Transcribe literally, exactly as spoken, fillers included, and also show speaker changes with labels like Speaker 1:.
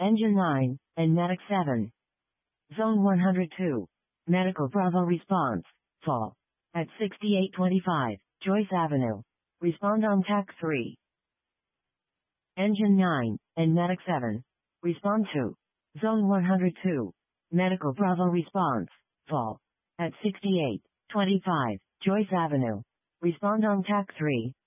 Speaker 1: Engine nine, and Medic seven. Zone one hundred two. Medical Bravo response. Fall. At sixty-eight twenty-five, Joyce Avenue. Respond on T A C three. Engine nine, and Medic seven. Respond to. Zone one hundred two. Medical Bravo response. Fall. At sixty-eight twenty-five, Joyce Avenue. Respond on T A C three.